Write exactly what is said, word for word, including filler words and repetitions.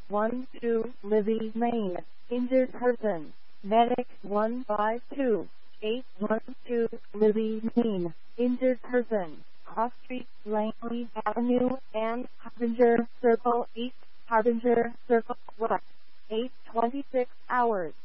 one two, Libby, Maine. Injured person. Medic one five two, eight one two, Libby, Maine. Injured person. Cross Street, Langley Avenue, and Harbinger Circle East, Harbinger Circle West. eight twenty-six hours.